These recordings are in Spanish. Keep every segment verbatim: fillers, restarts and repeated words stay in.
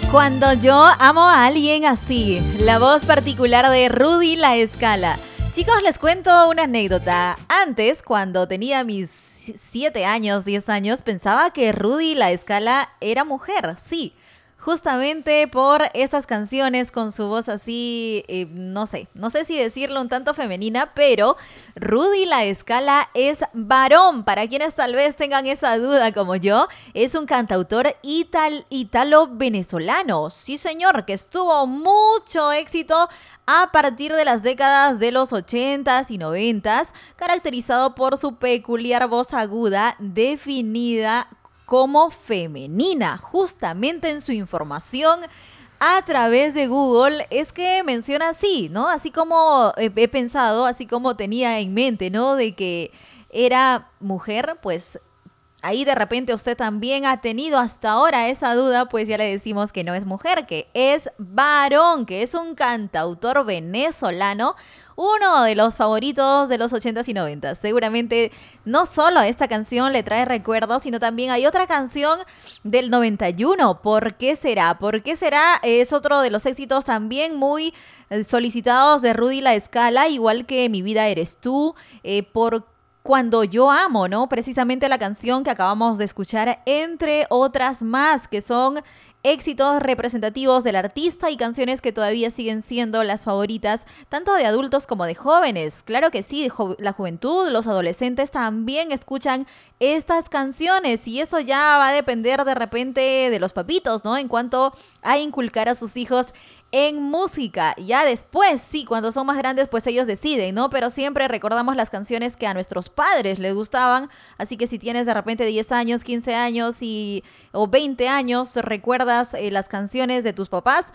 Cuando yo amo a alguien así, la voz particular de Rudy La Escala. Chicos, les cuento una anécdota. Antes, cuando tenía mis siete años, diez años, pensaba que Rudy La Escala era mujer, sí. Justamente por estas canciones con su voz así, eh, no sé, no sé si decirlo un tanto femenina, pero Rudy La Escala es varón. Para quienes tal vez tengan esa duda como yo, es un cantautor ital, italo-venezolano. Sí, señor, que estuvo mucho éxito a partir de las décadas de los ochentas y noventas, caracterizado por su peculiar voz aguda definida como femenina. Justamente en su información a través de Google es que menciona así, ¿no? Así como he, he pensado, así como tenía en mente, ¿no? De que era mujer, pues ahí de repente usted también ha tenido hasta ahora esa duda, pues ya le decimos que no es mujer, que es varón, que es un cantautor venezolano, uno de los favoritos de los ochentas y noventas. Seguramente no solo esta canción le trae recuerdos, sino también hay otra canción del noventa y uno. ¿Por qué será? ¿Por qué será? Es otro de los éxitos también muy solicitados de Rudy La Escala, igual que Mi Vida Eres Tú, eh, por Cuando Yo Amo, ¿no? Precisamente la canción que acabamos de escuchar, entre otras más, que son éxitos representativos del artista y canciones que todavía siguen siendo las favoritas, tanto de adultos como de jóvenes. Claro que sí, jo- la juventud, los adolescentes también escuchan estas canciones y eso ya va a depender de repente de los papitos, ¿no? En cuanto a inculcar a sus hijos en música. Ya después, sí, cuando son más grandes, pues ellos deciden, ¿no? Pero siempre recordamos las canciones que a nuestros padres les gustaban. Así que si tienes de repente diez años, quince años y, o veinte años, recuerdas eh, las canciones de tus papás.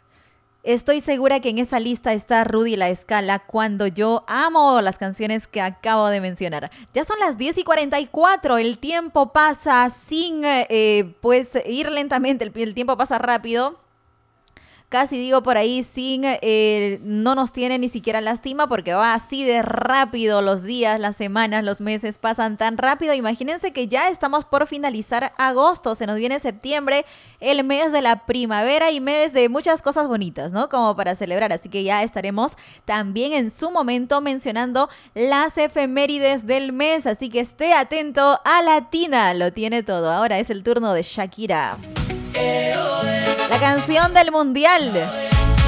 Estoy segura que en esa lista está Rudy La Escala, Cuando Yo Amo, las canciones que acabo de mencionar. Ya son las diez y cuarenta y cuatro, el tiempo pasa sin, eh, pues, ir lentamente, el, el tiempo pasa rápido. Casi digo por ahí sin, eh, no nos tiene ni siquiera lástima porque va así de rápido los días, las semanas, los meses pasan tan rápido. Imagínense que ya estamos por finalizar agosto, se nos viene septiembre, el mes de la primavera y mes de muchas cosas bonitas, ¿no? Como para celebrar, así que ya estaremos también en su momento mencionando las efemérides del mes, así que esté atento a Latina, lo tiene todo. Ahora es el turno de Shakira. La canción del mundial.